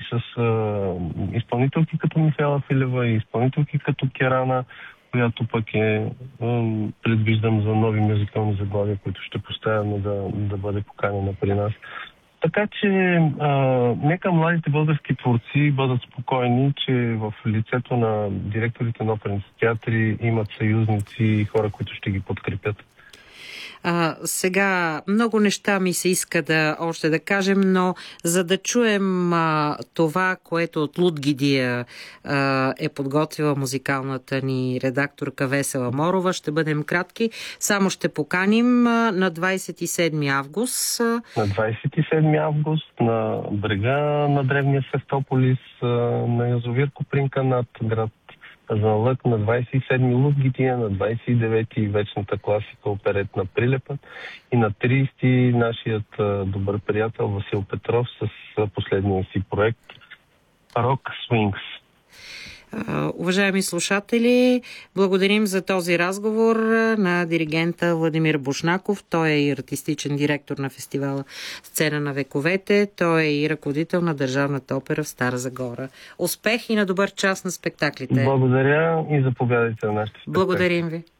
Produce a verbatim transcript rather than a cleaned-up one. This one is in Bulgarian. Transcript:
с а, изпълнителки като Михайла Филева и изпълнителки като Керана, която пък е, м, предвиждам за нови музикални заглавия, които ще поставяме да, да бъде поканена при нас. Така че а, нека младите български творци бъдат спокойни, че в лицето на директорите на оперните театри имат съюзници и хора, които ще ги подкрепят. А, сега много неща ми се иска да още да кажем, но за да чуем а, това, което от Лудгидия а, е подготвила музикалната ни редакторка Весела Морова, ще бъдем кратки. Само ще поканим а, на двадесет и седми август. А... На двадесет и седми август на брега на древния Севтополис, а, на язовир Копринка над град Казанлък, на двадесет и седми Лудгидия, на двадесет и девети вечната класика оперетна Прилепът и на тридесети нашият а, добър приятел Васил Петров с а, последния си проект Rock Swings. Uh, уважаеми слушатели, благодарим за този разговор на диригента Владимир Бушнаков. Той е и артистичен директор на фестивала Сцена на вековете. Той е и ръководител на Държавната опера в Стара Загора. Успех и на добър час на спектаклите. Благодаря и заповядайте на нашите спектакли. Благодарим ви.